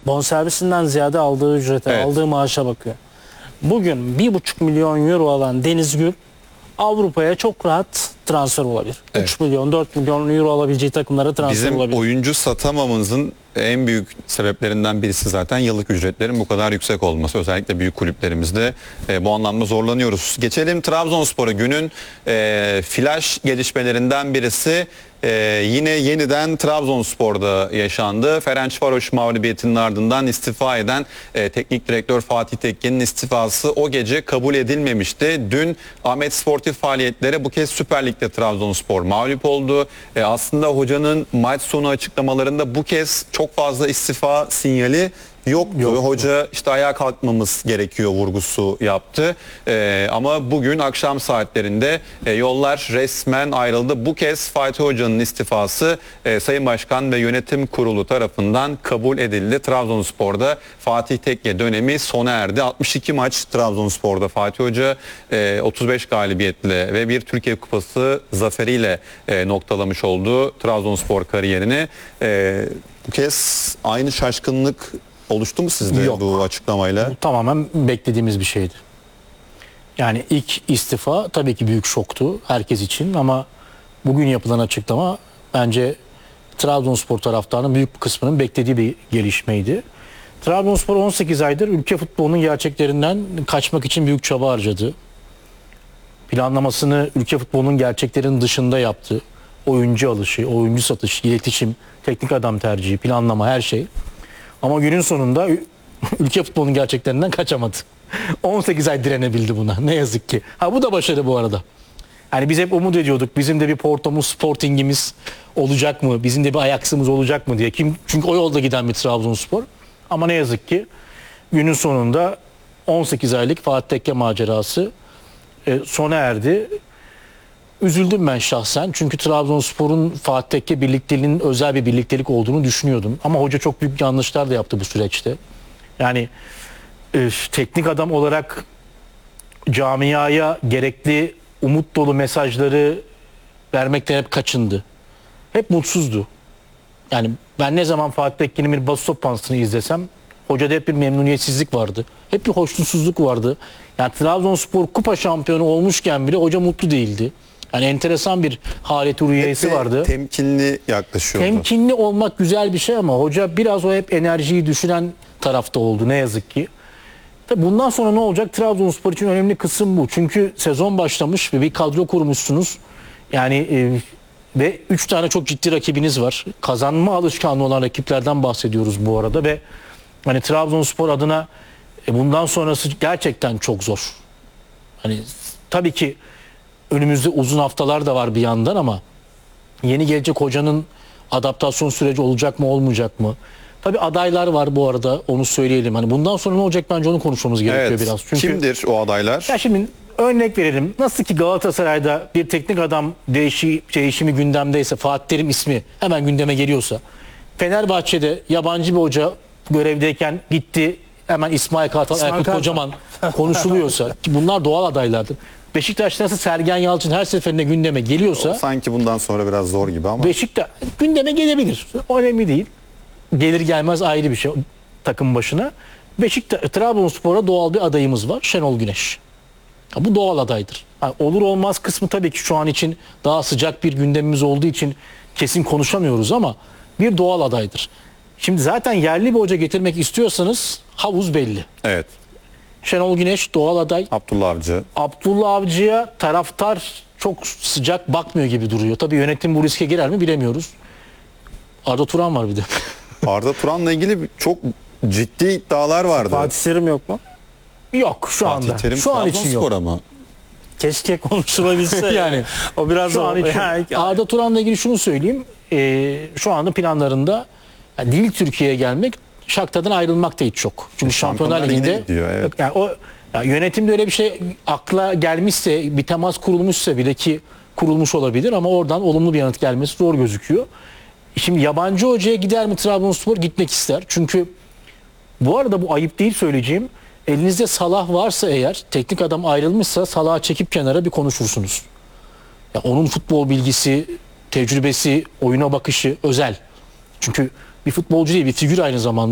bonservisinden ziyade aldığı ücrete, Evet. aldığı maaşa bakıyor. Bugün 1,5 milyon euro alan Deniz Gül Avrupa'ya çok rahat transfer olabilir. Evet. 3 milyon, 4 milyon euro alabileceği takımlara transfer Bizim olabilir. oyuncu satamamamızın en büyük sebeplerinden birisi zaten yıllık ücretlerin bu kadar yüksek olması. Özellikle büyük kulüplerimizde bu anlamda zorlanıyoruz. Geçelim Trabzonspor'a. Günün flash gelişmelerinden birisi yine yeniden Trabzonspor'da yaşandı. Ferencvaroş mağlubiyetinin ardından istifa eden teknik direktör Fatih Tekke'nin istifası o gece kabul edilmemişti. Dün Ahmet Sportif faaliyetlere bu kez Süper Lig'de Trabzonspor mağlup oldu. Aslında hocanın maç sonu açıklamalarında bu kez çok fazla istifa sinyali yoktu. Hoca işte ayağa kalkmamız gerekiyor vurgusu yaptı. Ama bugün akşam saatlerinde yollar resmen ayrıldı. Bu kez Fatih Hoca'nın istifası Sayın Başkan ve Yönetim Kurulu tarafından kabul edildi. Trabzonspor'da Fatih Tekke dönemi sona erdi. 62 maç Trabzonspor'da Fatih Hoca 35 galibiyetle ve bir Türkiye Kupası zaferiyle noktalamış oldu Trabzonspor kariyerini. Bu kez aynı şaşkınlık oluştu mu sizde Yok. bu açıklamayla? Bu tamamen beklediğimiz bir şeydi. Yani ilk istifa tabii ki büyük şoktu herkes için ama bugün yapılan açıklama bence Trabzonspor taraftarının büyük bir kısmının beklediği bir gelişmeydi. Trabzonspor 18 aydır ülke futbolunun gerçeklerinden kaçmak için büyük çaba harcadı. Planlamasını ülke futbolunun gerçeklerinin dışında yaptı. Oyuncu alışı, oyuncu satışı, iletişim, teknik adam tercihi, planlama her şey. Ama günün sonunda ülke futbolunun gerçeklerinden kaçamadı. 18 ay direnebildi buna ne yazık ki. Ha bu da başarı bu arada. Yani biz hep umut ediyorduk. Bizim de bir Porto'muz, Sporting'imiz olacak mı? Bizim de bir Ajax'ımız olacak mı diye. Çünkü o yolda giden bir Trabzonspor. Ama ne yazık ki günün sonunda 18 aylık Fatih Tekke macerası sona erdi. Üzüldüm ben şahsen. Çünkü Trabzonspor'un Fatih Tekke birlikteliğinin özel bir birliktelik olduğunu düşünüyordum. Ama hoca çok büyük yanlışlar da yaptı bu süreçte. Yani teknik adam olarak camiaya gerekli umut dolu mesajları vermekten hep kaçındı. Hep mutsuzdu. Yani ben ne zaman Fatih Tekke'nin bir basın toplantısını izlesem hocada hep bir memnuniyetsizlik vardı. Hep bir hoşnutsuzluk vardı. Yani Trabzonspor kupa şampiyonu olmuşken bile hoca mutlu değildi. Yani enteresan bir haleti rüyası vardı. Temkinli yaklaşıyordu. Temkinli olmak güzel bir şey ama hoca biraz o hep enerjiyi düşüren tarafta oldu ne yazık ki. Tabii bundan sonra ne olacak? Trabzonspor için önemli kısım bu. Çünkü sezon başlamış ve bir kadro kurmuşsunuz. Yani ve 3 tane çok ciddi rakibiniz var. Kazanma alışkanlığı olan rakiplerden bahsediyoruz bu arada ve hani Trabzonspor adına bundan sonrası gerçekten çok zor. Hani tabii ki önümüzde uzun haftalar da var bir yandan ama yeni gelecek hocanın adaptasyon süreci olacak mı olmayacak mı? Tabii adaylar var bu arada onu söyleyelim. Hani bundan sonra ne olacak bence onu konuşmamız gerekiyor Evet. biraz. Çünkü Kimdir o adaylar? ya şimdi örnek verelim. Nasıl ki Galatasaray'da bir teknik adam değişimi gündemdeyse Fatih Terim ismi hemen gündeme geliyorsa Fenerbahçe'de yabancı bir hoca görevdeyken gitti hemen İsmail Kartal, Aykut Kocaman konuşuluyorsa ki bunlar doğal adaylardır. Beşiktaş'ta nasıl Sergen Yalçın her seferinde gündeme geliyorsa Sanki bundan sonra biraz zor gibi ama. Beşiktaş gündeme gelebilir. O önemli değil. Gelir gelmez ayrı bir şey takım başına. Trabzonspor'a doğal bir adayımız var. Şenol Güneş. Ya bu doğal adaydır. Yani olur olmaz kısmı tabii ki şu an için daha sıcak bir gündemimiz olduğu için kesin konuşamıyoruz ama bir doğal adaydır. Şimdi zaten yerli bir hoca getirmek istiyorsanız havuz belli. Evet. Şenol Güneş doğal aday. Abdullah Avcı. Abdullah Avcı'ya taraftar çok sıcak bakmıyor gibi duruyor. Tabii yönetim bu riske girer mi bilemiyoruz. Arda Turan var bir de. Arda Turan'la ilgili çok ciddi iddialar vardı. Fatih Terim yok mu? Yok şu anda. Fatih Terim Şu an için yok. Trabzonspor'a mı? Keşke konuşulabilse. Yani o biraz şu an için. Arda Turan'la ilgili şunu söyleyeyim. Şu anda planlarında yani değil Türkiye'ye gelmek, Shakhtar'dan ayrılmak da hiç yok. Çünkü Şampiyonlar Ligi'nde gidiyor, evet. yani yönetimde öyle bir şey akla gelmişse, bir temas kurulmuşsa bile ki kurulmuş olabilir ama oradan olumlu bir yanıt gelmesi zor gözüküyor. Şimdi yabancı hocaya gider mi Trabzonspor? Gitmek ister. Çünkü bu arada bu ayıp değil söyleyeceğim. Elinizde Salah varsa eğer teknik adam ayrılmışsa Salah'ı çekip kenara bir konuşursunuz. Ya onun futbol bilgisi, tecrübesi, oyuna bakışı özel. Çünkü bir futbolcu değil bir figür aynı zamanda.